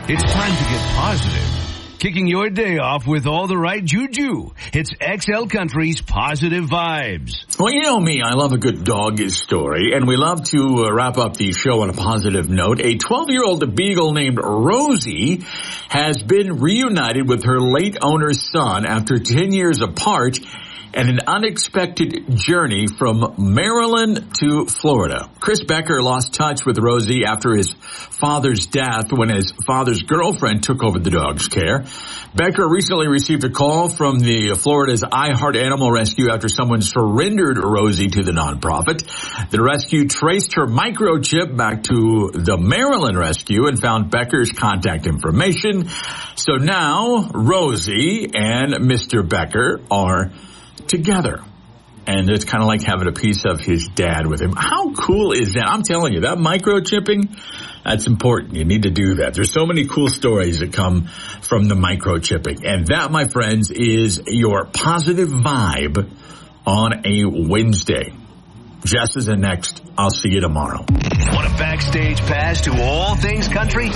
It's time to get positive. Kicking your day off with all the right juju. It's XL Country's Positive Vibes. Well, you know me, I love a good dog story, and we love to wrap up the show on a positive note. A 12-year-old beagle named Rosie has been reunited with her late owner's son after 10 years apart and an unexpected journey from Maryland to Florida. Chris Becker lost touch with Rosie after his father's death when his father's girlfriend took over the dog's care. Becker recently received a call from the Florida's I Heart Animal Rescue after someone surrendered Rosie to the nonprofit. The rescue traced her microchip back to the Maryland rescue and found Becker's contact information. So now Rosie and Mr. Becker are together. And it's kind of like having a piece of his dad with him. How cool is that? I'm telling you, that microchipping, that's important. You need to do that. There's so many cool stories that come from the microchipping. And that, my friends, is your positive vibe on a Wednesday. Jess is the next. I'll see you tomorrow. Want a backstage pass to all things country?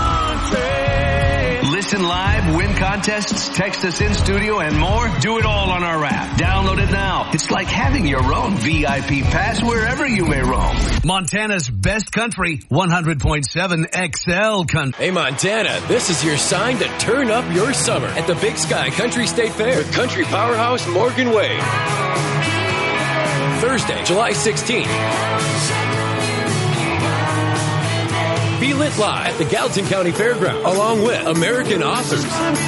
Listen live, win contests, text us in studio, and more? Do it all on our app. Download it now. It's like having your own VIP pass wherever you may roam. Montana's best country, 100.7 XL Country. Hey, Montana, this is your sign to turn up your summer at the Big Sky Country State Fair with country powerhouse Morgan Wade. Thursday, July 16th. Feel it live at the Gallatin County Fairgrounds, along with American authors.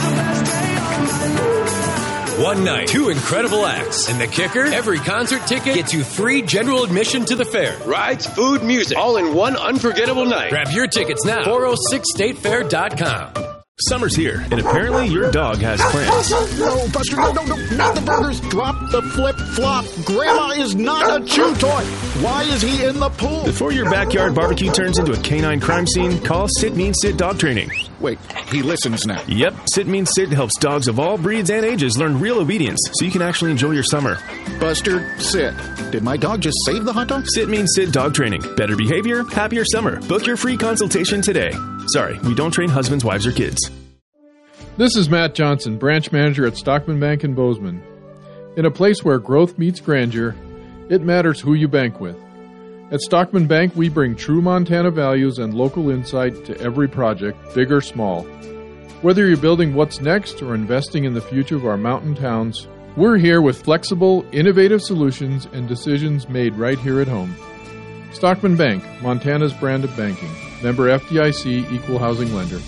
One night, 2 incredible acts. And the kicker? Every concert ticket gets you free general admission to the fair. Rides, food, music, all in one unforgettable night. Grab your tickets now. 406statefair.com. Summer's here, and apparently your dog has plans. No, Buster, no, not the burgers. Drop the flip-flop. Grandma is not a chew toy. Why is he in the pool? Before your backyard barbecue turns into a canine crime scene, call Sit Means Sit Dog Training. Wait, he listens now. Yep, Sit Means Sit helps dogs of all breeds and ages learn real obedience so you can actually enjoy your summer. Buster, sit. Did my dog just save the hot dog? Sit Means Sit Dog Training. Better behavior, happier summer. Book your free consultation today. Sorry, we don't train husbands, wives, or kids. This is Matt Johnson, branch manager at Stockman Bank in Bozeman. In a place where growth meets grandeur, it matters who you bank with. At Stockman Bank, we bring true Montana values and local insight to every project, big or small. Whether you're building what's next or investing in the future of our mountain towns, we're here with flexible, innovative solutions and decisions made right here at home. Stockman Bank, Montana's brand of banking. Member FDIC, Equal Housing Lender.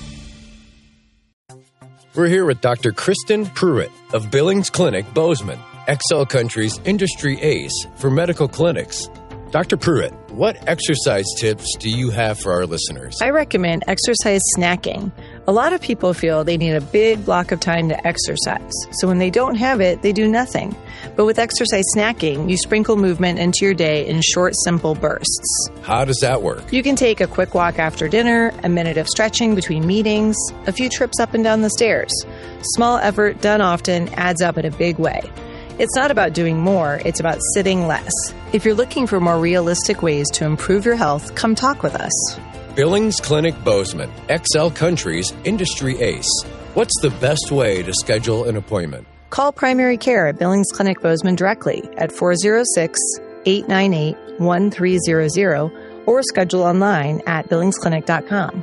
We're here with Dr. Kristen Pruitt of Billings Clinic, Bozeman, XL Country's industry ace for medical clinics. Dr. Pruitt, what exercise tips do you have for our listeners? I recommend exercise snacking. A lot of people feel they need a big block of time to exercise. So when they don't have it, they do nothing. But with exercise snacking, you sprinkle movement into your day in short, simple bursts. How does that work? You can take a quick walk after dinner, a minute of stretching between meetings, a few trips up and down the stairs. Small effort done often adds up in a big way. It's not about doing more, it's about sitting less. If you're looking for more realistic ways to improve your health, come talk with us. Billings Clinic Bozeman, XL Country's industry ace. What's the best way to schedule an appointment? Call primary care at Billings Clinic Bozeman directly at 406-898-1300 or schedule online at billingsclinic.com.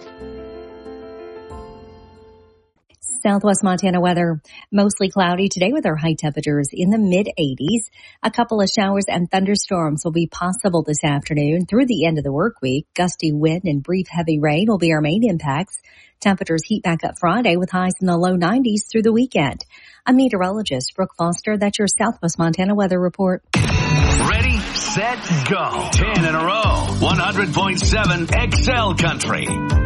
Southwest Montana weather, mostly cloudy today with our high temperatures in the mid-80s. A couple of showers and thunderstorms will be possible this afternoon through the end of the work week. Gusty wind and brief heavy rain will be our main impacts. Temperatures heat back up Friday with highs in the low 90s through the weekend. I'm meteorologist Brooke Foster. That's your Southwest Montana weather report. Ready, set, go. 10 in a row. 100.7 XL Country.